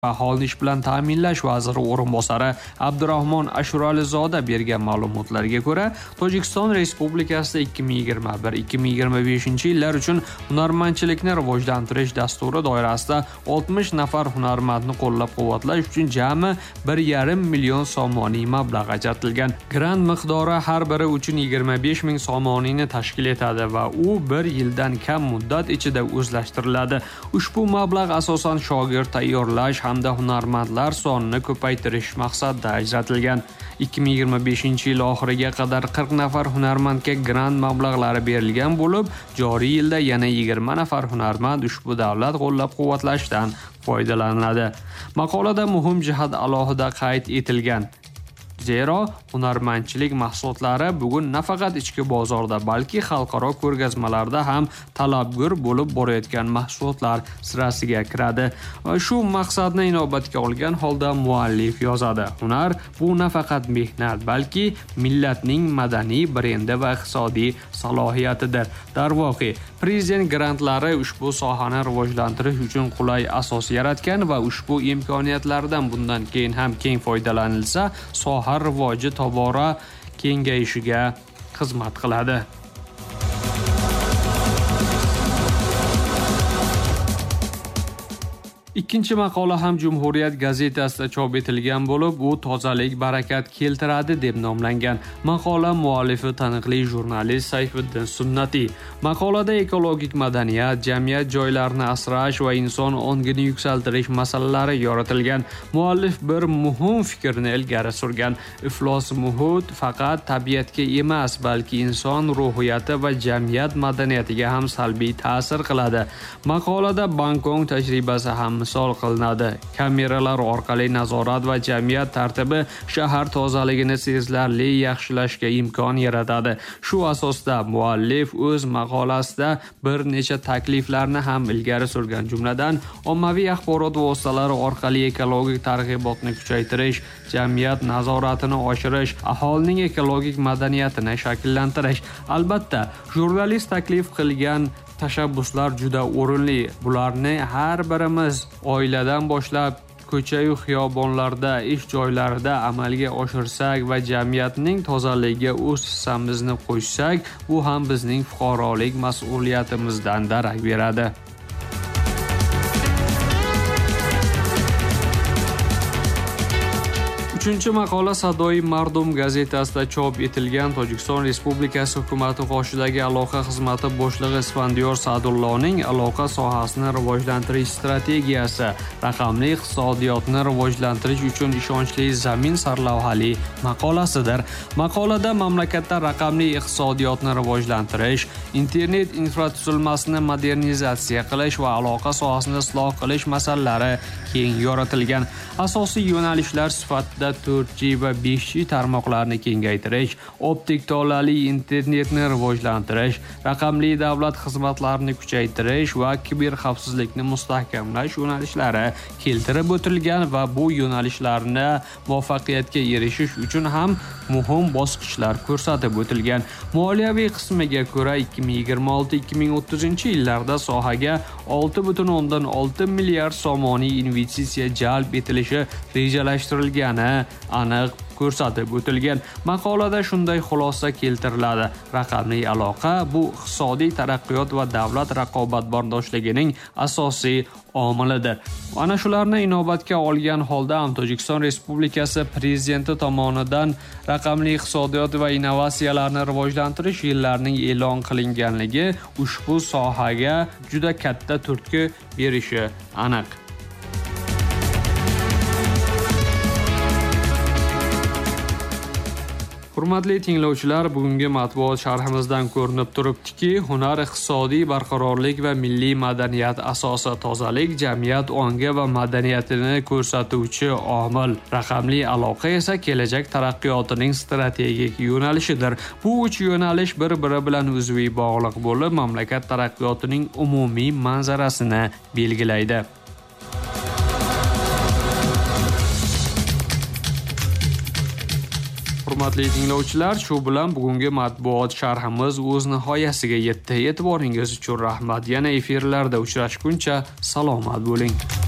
Aholini ish bilan ta'minlash vaziri o'rinbosari Abdurahmon Ashuralizoda bergan ma'lumotlarga ko'ra, Tojikiston Respublikasida 2021-2025 yillar uchun hunarmandchilikni rivojlantirish dasturi doirasida 60 nafar hunarmandni qo'llab-quvvatlash uchun jami 1,5 million so'moniy mablag' ajratilgan. Grant miqdori har biri uchun 25 ming so'moniyni tashkil etadi va u 1 yildan kam muddat ichida o'zlashtiriladi. Ushbu mablag' asosan shogird tayyorlash hamda hunarmandlar sonini ko'paytirish maqsadida ajratilgan. 2025-yil oxiriga qadar 40 nafar hunarmandga grant mablag'lari berilgan bo'lib, joriy yilda yana 20 nafar hunarmand ushbu davlat qo'llab-quvvatlashdan foydalanadi. Maqolada muhim jihat alohida qayd etilgan. Zero, hunarmandchilik mahsulotlari bugun nafaqat ichki bozorda, balki xalqaro ko'rgazmalarda ham talabgor bo'lib borayotgan mahsulotlar sirasiga kiradi. Shu maqsadni inobatga olgan holda muallif yozadi. Hunar bu nafaqat mehnat, balki millatning madaniy brendi va iqtisodiy salohiyatidir. Darvoqe, prezident grantlari ushbu sohani rivojlantirish uchun qulay asos yaratgan va ushbu imkoniyatlardan bundan keyin ham keng foydalanilsa, soha rivoji tobora kengayishiga xizmat qiladi. Ikkinchi maqola ham Jumhuriyat gazetasida chop etilgan bo'lib, u tozalik barakat keltiradi deb nomlangan. Maqola muallifi taniqli jurnalist Sayfiddin Sunnati. Maqolada ekologik madaniyat, jamiyat joylarini asrash va inson ongini yuksaltirish masalalari yoritilgan. Muallif bir muhim fikrni ilgari surgan. Iflos muhit faqat tabiatga emas, balki inson ruhiyati va jamiyat madaniyatiga ham salbiy ta'sir qiladi. Maqolada Bangkok tajribasi ham misol qilinadi. Kameralar orqali nazorat va jamiyat tartibi shahar tozaligini sezilarli yaxshilashga imkon yaratadi. Shu asosda muallif o'z maqolasida bir necha takliflarni ham ilgari surgan. Jumladan, ommaviy axborot vositalari orqali ekologik targ'ibotni kuchaytirish, jamiyat nazoratini oshirish, aholining ekologik madaniyatini shakllantirish. Albatta, jurnalist taklif qilgan tashabbuslar juda o'rinli. Bularni har birimiz oiladan boshlab ko'cha-yu xiyobonlarda, ish joylarida amalga oshirsak va jamiyatning tozaligiga o'z hissamizni qo'shsak, bu ham bizning fuqarolik mas'uliyatimizdan darak beradi. Uchinchi maqola Sadoy Mardum gazetasida chop etilgan. Tojikiston Respublikasi hukumati qoshidagi aloqa xizmati boshlig'i Isfandiyor Sa'dullohning aloqa sohasini rivojlantirish strategiyasi, raqamli iqtisodiyotni rivojlantirish uchun ishonchli zamin sarlavhali maqolasidir. Maqolada mamlakatda raqamli iqtisodiyotni rivojlantirish, internet infratuzilmasini modernizatsiya qilish va aloqa sohasini isloh qilish masalalari keng yoritilgan. Asosiy yo'nalishlar sifatida 4G va 5G tarmoqlarni kengaytirish, optik tolali internetni rivojlantirish, raqamli davlat xizmatlarini kuchaytirish va kiberxavfsizlikni mustahkamlash yo'nalishlari keltirib o'tilgan va bu yo'nalishlarni muvaffaqiyatga erishish uchun ham muhim bosqichlar ko'rsatib o'tilgan. Moliyaviy qismiga ko'ra 2026-2030 yillarda sohaga 6,6 milliard so'moniy investitsiya jalb etilishi rejalashtirilgani aniq ko'rsatib o'tilgan. Maqolada shunday xulosa keltiriladi. Raqamli aloqa bu iqtisodiy taraqqiyot va davlat raqobatbardoshligining asosiy omilidir. Ana shularni inobatga olgan holda ham Tojikiston Respublikasi prezidenti tomonidan raqamli iqtisodiyot va innovatsiyalarni rivojlantirish yillarining e'lon qilinganligi ushbu sohaga juda katta turtki berishi aniq. Hurmatli tinglovchilar, bugungi matbuot sharhimizdan ko'rinib turibdiki, hunar iqtisodiy barqarorlik va milliy madaniyat asosi, tozalik jamiyat ongi va madaniyatini ko'rsatuvchi omil, raqamli aloqa esa kelajak taraqqiyotining strategik yo'nalishidir. Bu uch yo'nalish bir-biri bilan uzviy bog'liq bo'lib, mamlakat taraqqiyotining umumiy manzarasini belgilaydi. Hurmatli tinglovchilar, shu bilan bugungi matbuot sharhimiz o'z nihoyasiga yetdi. E'tiboringiz uchun rahmat. Yana efirlarda uchrashguncha salomat bo'ling.